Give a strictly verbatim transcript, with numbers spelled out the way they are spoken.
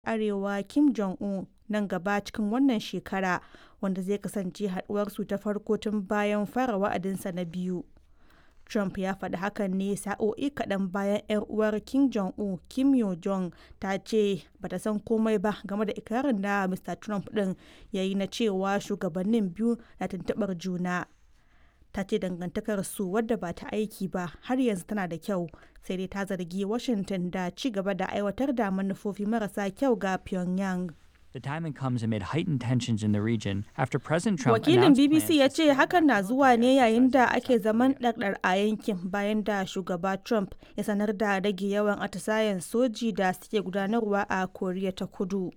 Arewa Kim Jong-un nan gaba cikin wannan shekara, wanda zai kasance haduwarsu ta farko tun bayan fara wa'adinsa na biyu. Trump ya faɗi hakan ne sa'o'i kaɗan bayan 'yar uwar Kim Jong-un, Kim Yo-jong, ta ce ba ta san komai ba game da ikirarin da Mr. Trump ɗin ya yi na cewa shugabannin biyu na tuntuɓar juna. Ta ce dangantakarsu, wadda ba ta aiki ba, har yanzu tana da kyau, sai dai ta zargi Washington da ci gaba da aiwatar da manufofi marasa kyau ga Pyongyang. The timing comes amid heightened tensions in the region after President Trump Wakilin announced B B C ya plans ce hakan na zuwa ne yayin da ake zaman ɗarɗar a yankin bayan da shugaba Trump ya sanar da rage yawan atisayen soji da suke gudanarwa a Koriya ta Kudu.